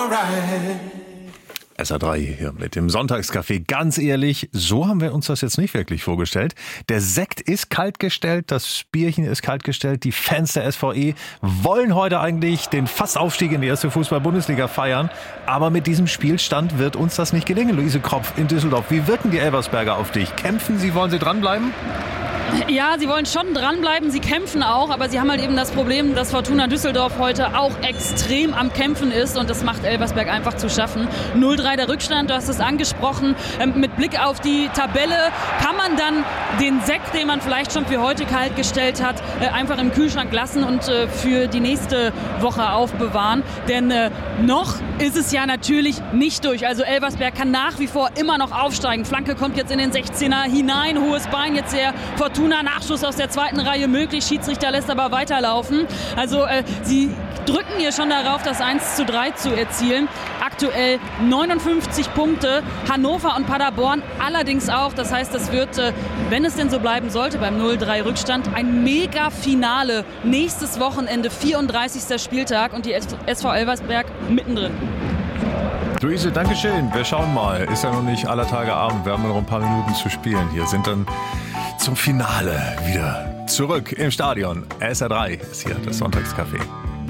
alright. SR3 hier mit dem Sonntagscafé. Ganz ehrlich, so haben wir uns das jetzt nicht wirklich vorgestellt. Der Sekt ist kaltgestellt, das Bierchen ist kaltgestellt. Die Fans der SVE wollen heute eigentlich den Fassaufstieg in die erste Fußball-Bundesliga feiern. Aber mit diesem Spielstand wird uns das nicht gelingen. Luise Kropf in Düsseldorf. Wie wirken die Elversberger auf dich? Kämpfen sie? Wollen sie dranbleiben? Ja, sie wollen schon dranbleiben, sie kämpfen auch, aber sie haben halt eben das Problem, dass Fortuna Düsseldorf heute auch extrem am Kämpfen ist und das macht Elversberg einfach zu schaffen. 0-3 der Rückstand, du hast es angesprochen. Mit Blick auf die Tabelle kann man dann den Sekt, den man vielleicht schon für heute kalt gestellt hat, einfach im Kühlschrank lassen und für die nächste Woche aufbewahren. Denn noch ist es ja natürlich nicht durch. Also Elversberg kann nach wie vor immer noch aufsteigen. Flanke kommt jetzt in den 16er hinein, hohes Bein jetzt der Fortuna, Nachschuss aus der zweiten Reihe möglich, Schiedsrichter lässt aber weiterlaufen. Also sie drücken hier schon darauf, das 1:3 zu erzielen. Aktuell 59 Punkte, Hannover und Paderborn allerdings auch. Das heißt, das wird, wenn es denn so bleiben sollte, beim 0-3 Rückstand, ein Mega-Finale. Nächstes Wochenende, 34. Spieltag und die SV Elversberg mittendrin. Luise, Dankeschön. Wir schauen mal. Ist ja noch nicht aller Tage Abend. Wir haben noch ein paar Minuten zu spielen. Hier sind dann zum Finale wieder zurück im Stadion. SR3 ist hier das Sonntagscafé.